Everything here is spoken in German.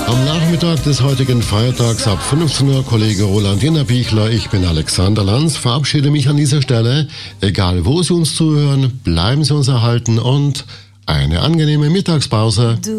Am Nachmittag des heutigen Feiertags ab 15 Uhr Kollege Roland Innerbichler, ich bin Alexander Lanz, verabschiede mich an dieser Stelle. Egal wo Sie uns zuhören, bleiben Sie uns erhalten und eine angenehme Mittagspause.